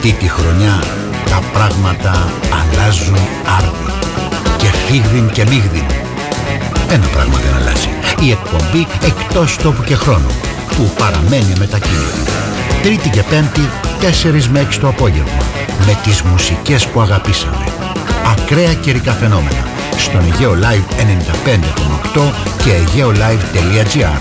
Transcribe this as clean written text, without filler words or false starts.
Αυτή τη χρονιά τα πράγματα αλλάζουν άρδιν και φίγδιν και μίγδιν. Ένα πράγμα δεν αλλάζει. Η εκπομπή εκτός τόπου και χρόνου που παραμένει μετακίνητη. Τρίτη και Πέμπτη 4 με 6 το απόγευμα με τις μουσικές που αγαπήσαμε. Ακραία καιρικά φαινόμενα στον Αιγαίο Live 95,8 και aegeolive.gr.